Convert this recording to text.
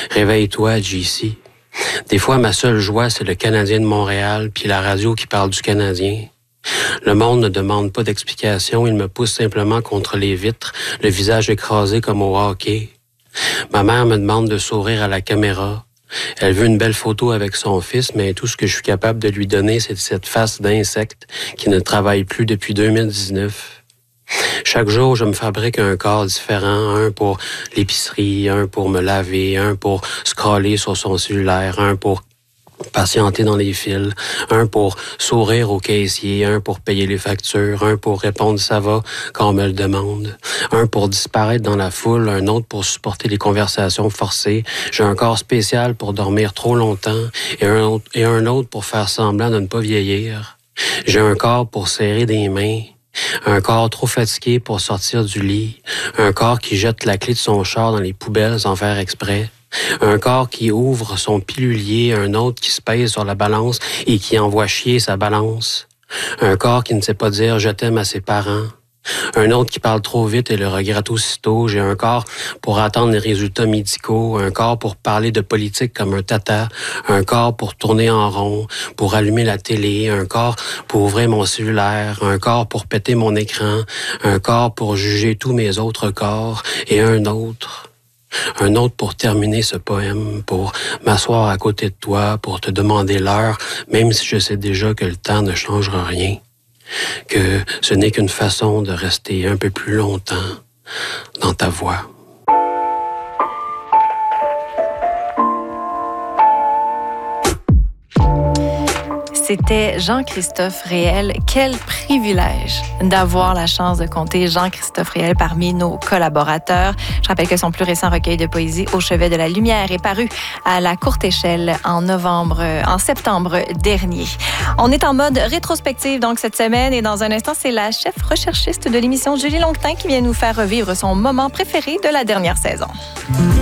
Réveille-toi, JC. Des fois, ma seule joie, c'est le Canadien de Montréal puis la radio qui parle du Canadien. Le monde ne demande pas d'explication, il me pousse simplement contre les vitres, le visage écrasé comme au hockey. Ma mère me demande de sourire à la caméra. Elle veut une belle photo avec son fils, mais tout ce que je suis capable de lui donner, c'est cette face d'insecte qui ne travaille plus depuis 2019. Chaque jour, je me fabrique un corps différent, un pour l'épicerie, un pour me laver, un pour scroller sur son cellulaire, un pour patienter dans les fils, un pour sourire au caissier, un pour payer les factures, un pour répondre « ça va » quand on me le demande, un pour disparaître dans la foule, un autre pour supporter les conversations forcées. J'ai un corps spécial pour dormir trop longtemps et un autre pour faire semblant de ne pas vieillir. J'ai un corps pour serrer des mains, un corps trop fatigué pour sortir du lit, un corps qui jette la clé de son char dans les poubelles sans faire exprès. Un corps qui ouvre son pilulier, un autre qui se pèse sur la balance et qui envoie chier sa balance. Un corps qui ne sait pas dire « je t'aime » à ses parents. Un autre qui parle trop vite et le regrette aussitôt. J'ai un corps pour attendre les résultats médicaux, un corps pour parler de politique comme un tata, un corps pour tourner en rond, pour allumer la télé, un corps pour ouvrir mon cellulaire, un corps pour péter mon écran, un corps pour juger tous mes autres corps et un autre pour terminer ce poème, pour m'asseoir à côté de toi, pour te demander l'heure, même si je sais déjà que le temps ne changera rien, que ce n'est qu'une façon de rester un peu plus longtemps dans ta voix. C'était Jean-Christophe Réel. Quel privilège d'avoir la chance de compter Jean-Christophe Réel parmi nos collaborateurs. Je rappelle que son plus récent recueil de poésie Au chevet de la lumière est paru à la courte échelle en septembre dernier. On est en mode rétrospective donc cette semaine et dans un instant, c'est la chef recherchiste de l'émission Julie Longtin qui vient nous faire revivre son moment préféré de la dernière saison.